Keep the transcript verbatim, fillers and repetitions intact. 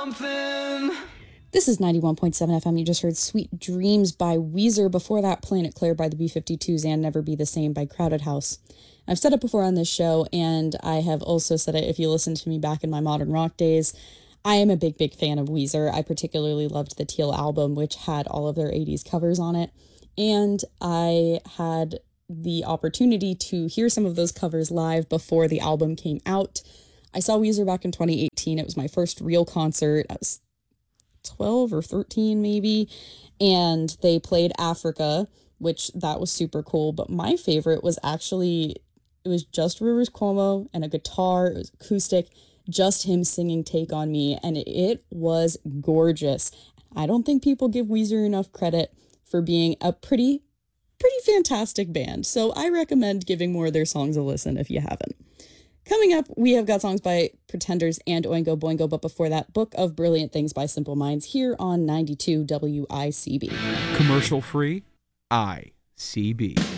something. This is ninety-one point seven F M. You just heard Sweet Dreams by Weezer. Before that, Planet Claire by the B fifty-twos and Never Be the Same by Crowded House. I've said it before on this show, and I have also said it if you listen to me back in my modern rock days. I am a big, big fan of Weezer. I particularly loved the Teal album, which had all of their eighties covers on it. And I had the opportunity to hear some of those covers live before the album came out. I saw Weezer back in twenty eighteen. It was my first real concert. I was twelve or thirteen maybe, and they played Africa, which that was super cool. But my favorite was actually, it was just Rivers Cuomo and a guitar. It was acoustic, just him singing Take On Me, and it was gorgeous. I don't think people give Weezer enough credit for being a pretty pretty fantastic band, so I recommend giving more of their songs a listen if you haven't. Coming up, we have got songs by Pretenders and Oingo Boingo, but before that, Book of Brilliant Things by Simple Minds here on ninety-two W I C B. Commercial free, I C B.